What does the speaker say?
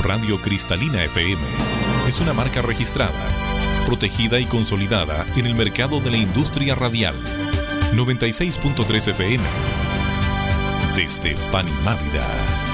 Radio Cristalina FM es una marca registrada, protegida y consolidada en el mercado de la industria radial. 96.3 FM. Desde Panimávida.